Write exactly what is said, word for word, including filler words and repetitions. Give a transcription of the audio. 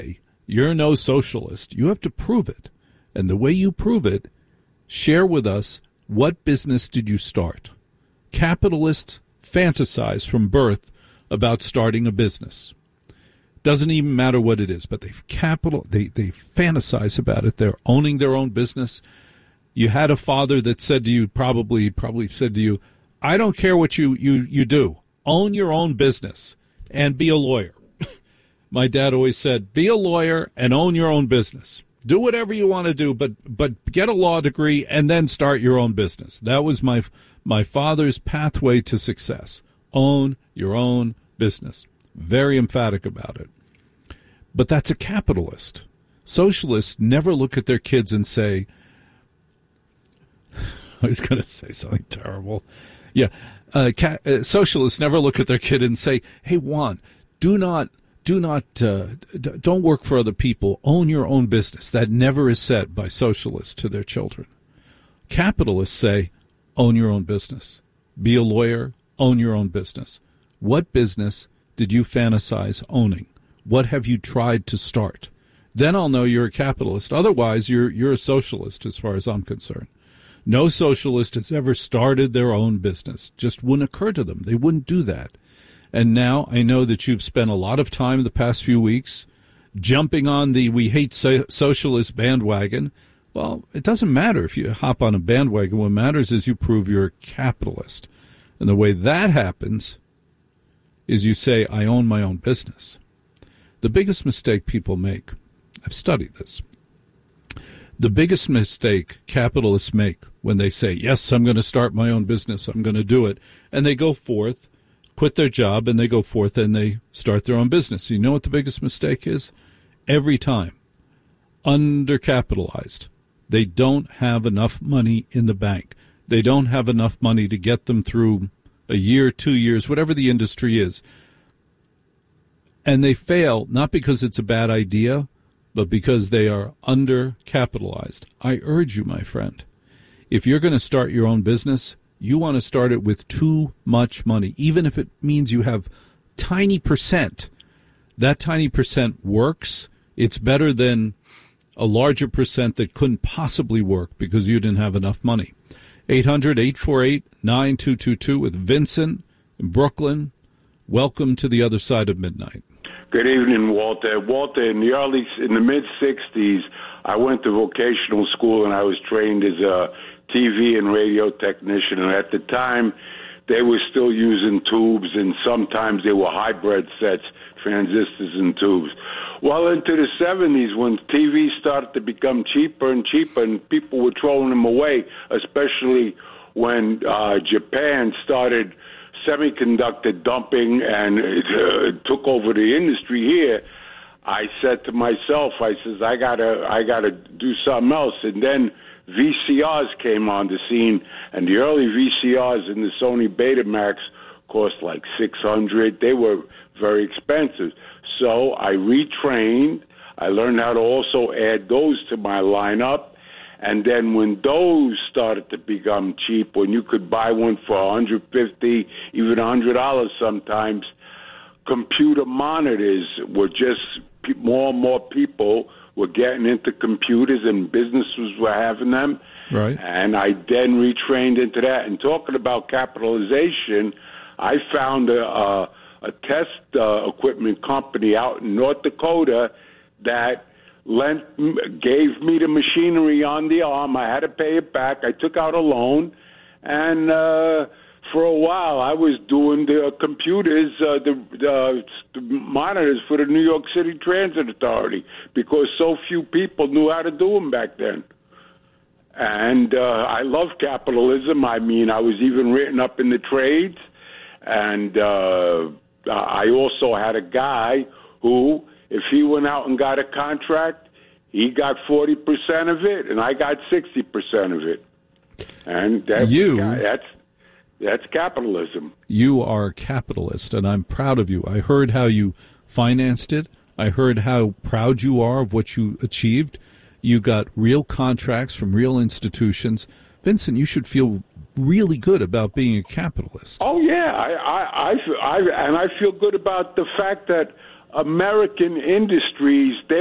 you're no socialist. You have to prove it. And the way you prove it, share with us, what business did you start? Capitalists fantasize from birth about starting a business. Doesn't even matter what it is, but they capital they, they fantasize about it. They're owning their own business. You had a father that said to you, probably probably said to you, I don't care what you, you, you do. Own your own business and be a lawyer. My dad always said, be a lawyer and own your own business. Do whatever you want to do, but but get a law degree and then start your own business. That was my my father's pathway to success. Own your own business. Very emphatic about it. But that's a capitalist. Socialists never look at their kids and say, I was going to say something terrible. Yeah, uh, ca- uh, socialists never look at their kid and say, hey, Juan, do not, do not, uh, d- don't work for other people. Own your own business. That never is said by socialists to their children. Capitalists say, own your own business. Be a lawyer, own your own business. What business did you fantasize owning? What have you tried to start? Then I'll know you're a capitalist. Otherwise, you're you're a socialist as far as I'm concerned. No socialist has ever started their own business. Just wouldn't occur to them. They wouldn't do that. And now I know that you've spent a lot of time the past few weeks jumping on the we hate so- socialist bandwagon. Well, it doesn't matter if you hop on a bandwagon. What matters is you prove you're a capitalist. And the way that happens is you say, I own my own business. The biggest mistake people make, I've studied this, the biggest mistake capitalists make when they say, yes, I'm going to start my own business, I'm going to do it, and they go forth, quit their job, and they go forth and they start their own business. You know what the biggest mistake is? Every time, undercapitalized. They don't have enough money in the bank. They don't have enough money to get them through a year, two years, whatever the industry is. And they fail, not because it's a bad idea, but because they are undercapitalized. I urge you, my friend, if you're going to start your own business, you want to start it with too much money, even if it means you have tiny percent. That tiny percent works. It's better than a larger percent that couldn't possibly work because you didn't have enough money. eight hundred, eight four eight, nine two two two with Vincent in Brooklyn. Welcome to the other side of midnight. Good evening, Walter. Walter, in the early, in the mid sixties, I went to vocational school and I was trained as a T V and radio technician. And at the time, they were still using tubes, and sometimes they were hybrid sets, transistors and tubes. Well, into the seventies, when T V started to become cheaper and cheaper, and people were throwing them away, especially when uh, Japan started semiconductor dumping and it, uh, took over the industry here, I said to myself, I says, I gotta, I gotta do something else. And then V C Rs came on the scene, and the early V C Rs in the Sony Betamax cost like six hundred. They were very expensive. So I retrained. I learned how to also add those to my lineup. And then when those started to become cheap, when you could buy one for one hundred fifty dollars, even one hundred dollars sometimes, computer monitors were just, more and more people were getting into computers and businesses were having them. Right. And I then retrained into that. And talking about capitalization, I found a, a, a test uh, equipment company out in North Dakota that lent, gave me the machinery on the arm. I had to pay it back. I took out a loan, and uh, for a while I was doing the computers, uh, the, the, the monitors for the New York City Transit Authority, because so few people knew how to do them back then. And uh, I love capitalism. I mean, I was even written up in the trades, and uh, I also had a guy who, if he went out and got a contract, he got forty percent of it, and I got sixty percent of it. And that, you, that's that's capitalism. You are a capitalist, and I'm proud of you. I heard how you financed it. I heard how proud you are of what you achieved. You got real contracts from real institutions. Vincent, you should feel really good about being a capitalist. Oh, yeah. I, I, I, I, and I feel good about the fact that American industries, they